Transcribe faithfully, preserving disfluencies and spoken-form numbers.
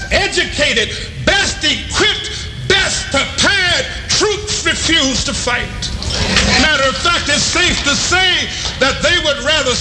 educated, best equipped, best prepared troops refuse to fight. Matter of fact, it's safe to say that they would rather